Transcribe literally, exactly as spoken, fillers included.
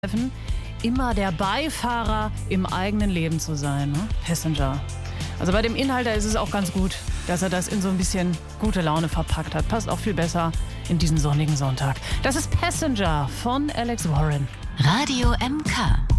immer der Beifahrer im eigenen Leben zu sein, ne? Passenger. Also bei dem Inhalter ist es auch ganz gut, dass er das in so ein bisschen gute Laune verpackt hat. Passt auch viel besser in diesen sonnigen Sonntag. Das ist Passenger von Alex Warren. Radio M K.